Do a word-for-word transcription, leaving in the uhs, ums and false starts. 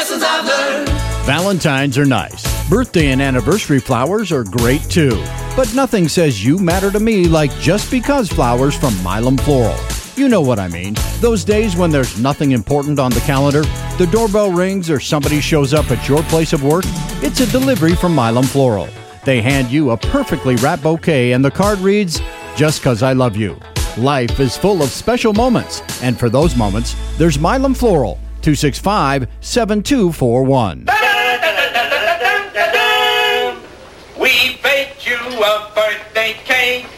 lessons I've learned. Valentines are nice. Birthday and anniversary flowers are great too. But nothing says you matter to me like Just Because flowers from Milam Floral. You know what I mean. Those days when there's nothing important on the calendar, the doorbell rings or somebody shows up at your place of work, it's a delivery from Milam Floral. They hand you a perfectly wrapped bouquet and the card reads, Just 'Cause I Love You. Life is full of special moments, and for those moments, there's Milam Floral, two six five, seven two four one. We baked you a birthday cake.